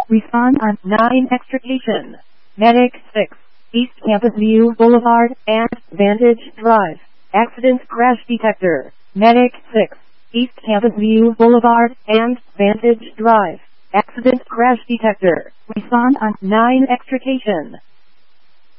Respond on 9 extrication. Medic 6. East Campus View Boulevard and Vantage Drive. Accident crash detector. Medic 6. East Campus View Boulevard and Vantage Drive. Accident crash detector. Respond on 9 extrication.